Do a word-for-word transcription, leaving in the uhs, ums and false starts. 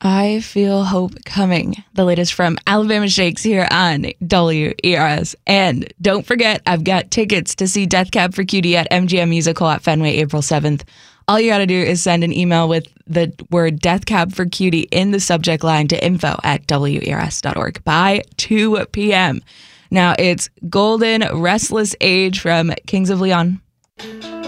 I feel hope coming. The latest from Alabama Shakes here on W E R S. And don't forget, I've got tickets to see Death Cab for Cutie at M G M Musical at Fenway April seventh. All you got to do is send an email with the word Death Cab for Cutie in the subject line to info at W E R S dot org by two p.m. Now it's Golden Restless Age from Kings of Leon.